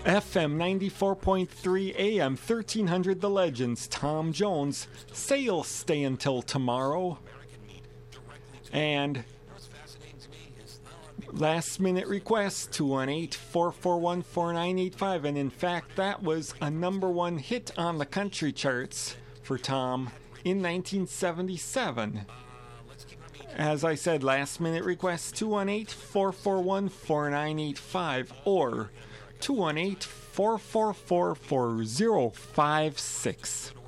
FM 94.3 AM 1300 The Legends, Tom Jones. Sales stay until tomorrow. And last minute request 218-441-4985. And in fact, that was a number one hit on the country charts for Tom in 1977. As I said, last minute request 218-441-4985 or 218-444-4056.